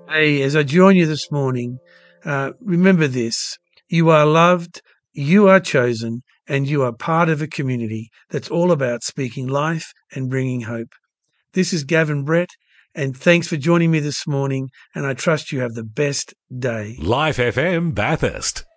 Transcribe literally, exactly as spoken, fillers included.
Hey, as I join you this morning, uh, remember this. You are loved, you are chosen, and you are part of a community that's all about speaking life and bringing hope. This is Gavin Brett, and thanks for joining me this morning, and I trust you have the best day. Life F M Bathurst.